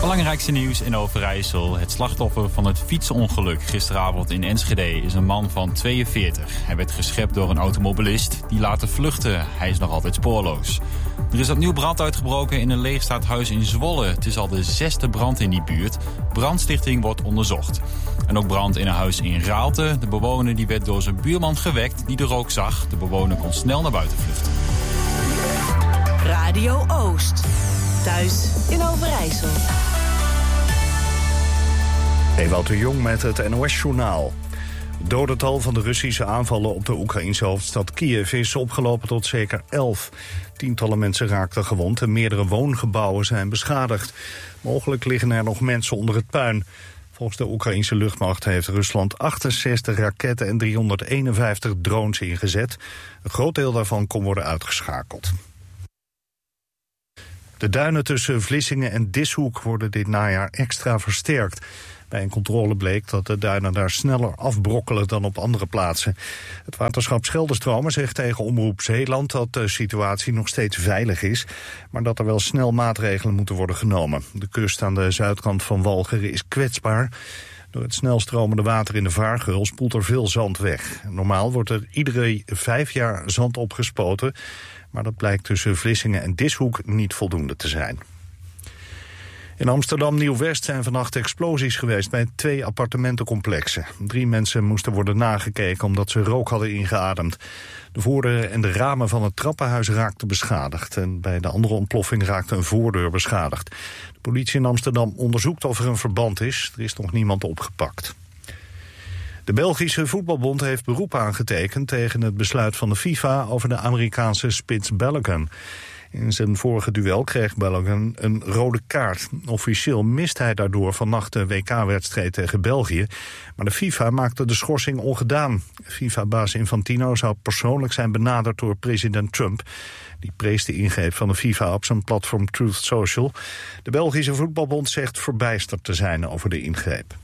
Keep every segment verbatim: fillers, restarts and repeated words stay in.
Belangrijkste nieuws in Overijssel. Het slachtoffer van het fietsongeluk gisteravond in Enschede is een man van tweeënveertig. Hij werd geschept door een automobilist die later vluchtte. Hij is nog altijd spoorloos. Er is opnieuw brand uitgebroken in een leegstaand huis in Zwolle. Het is al de zesde brand in die buurt. Brandstichting wordt onderzocht. En ook brand in een huis in Raalte. De bewoner die werd door zijn buurman gewekt die de rook zag. De bewoner kon snel naar buiten vluchten. Radio Oost. Thuis in Overijssel. Ewout de Jong met het N O S-journaal. Het dodental van de Russische aanvallen op de Oekraïnse hoofdstad Kiev is opgelopen tot zeker elf. Tientallen mensen raakten gewond en meerdere woongebouwen zijn beschadigd. Mogelijk liggen er nog mensen onder het puin. Volgens de Oekraïnse luchtmacht heeft Rusland achtenzestig raketten en driehonderdeenenvijftig drones ingezet. Een groot deel daarvan kon worden uitgeschakeld. De duinen tussen Vlissingen en Dishoek worden dit najaar extra versterkt. Bij een controle bleek dat de duinen daar sneller afbrokkelen dan op andere plaatsen. Het waterschap Scheldestromen zegt tegen Omroep Zeeland dat de situatie nog steeds veilig is, maar dat er wel snel maatregelen moeten worden genomen. De kust aan de zuidkant van Walcheren is kwetsbaar. Door het snelstromende water in de vaargeul spoelt er veel zand weg. Normaal wordt er iedere vijf jaar zand opgespoten, maar dat blijkt tussen Vlissingen en Dishoek niet voldoende te zijn. In Amsterdam Nieuw-West zijn vannacht explosies geweest bij twee appartementencomplexen. Drie mensen moesten worden nagekeken omdat ze rook hadden ingeademd. De voordeur en de ramen van het trappenhuis raakten beschadigd. En bij de andere ontploffing raakte een voordeur beschadigd. De politie in Amsterdam onderzoekt of er een verband is. Er is nog niemand opgepakt. De Belgische voetbalbond heeft beroep aangetekend tegen het besluit van de FIFA over de Amerikaanse spits Balogun. In zijn vorige duel kreeg Balogun een rode kaart. Officieel mist hij daardoor vannacht de W K-wedstrijd tegen België. Maar de FIFA maakte de schorsing ongedaan. FIFA-baas Infantino zou persoonlijk zijn benaderd door president Trump. Die prees de ingreep van de FIFA op zijn platform Truth Social. De Belgische voetbalbond zegt verbijsterd te zijn over de ingreep.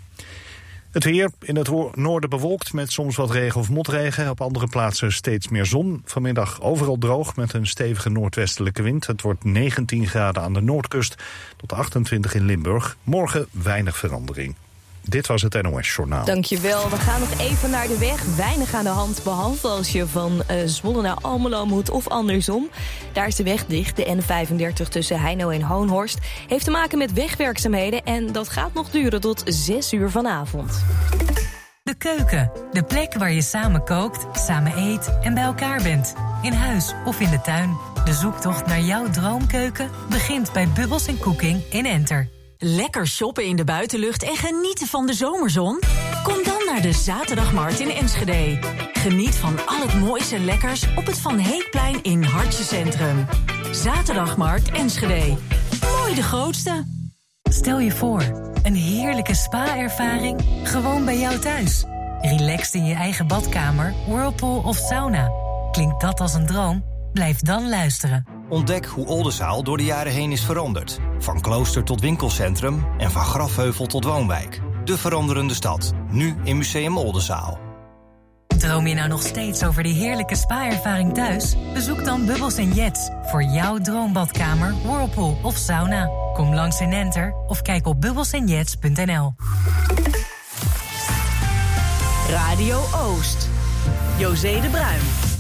Het weer in het noorden bewolkt met soms wat regen of motregen. Op andere plaatsen steeds meer zon. Vanmiddag overal droog met een stevige noordwestelijke wind. Het wordt negentien graden aan de noordkust tot achtentwintig in Limburg. Morgen weinig verandering. Dit was het N O S-journaal. Dankjewel. We gaan nog even naar de weg. Weinig aan de hand, behalve als je van uh, Zwolle naar Almelo moet of andersom. Daar is de weg dicht. De N vijfendertig tussen Heino en Hoonhorst heeft te maken met wegwerkzaamheden. En dat gaat nog duren tot zes uur vanavond. De keuken. De plek waar je samen kookt, samen eet en bij elkaar bent. In huis of in de tuin. De zoektocht naar jouw droomkeuken begint bij Bubbles en Cooking in Enter. Lekker shoppen in de buitenlucht en genieten van de zomerzon? Kom dan naar de Zaterdagmarkt in Enschede. Geniet van al het moois en lekkers op het Van Heekplein in Hartje Centrum. Zaterdagmarkt Enschede. Mooi de grootste. Stel je voor, een heerlijke spa-ervaring gewoon bij jou thuis. Relaxed in je eigen badkamer, whirlpool of sauna. Klinkt dat als een droom? Blijf dan luisteren. Ontdek hoe Oldenzaal door de jaren heen is veranderd. Van klooster tot winkelcentrum en van grafheuvel tot woonwijk. De veranderende stad, nu in Museum Oldenzaal. Droom je nou nog steeds over die heerlijke spa-ervaring thuis? Bezoek dan Bubbles en Jets voor jouw droombadkamer, whirlpool of sauna. Kom langs in Enter of kijk op bubbles en jets punt n l. Radio Oost. José de Bruin.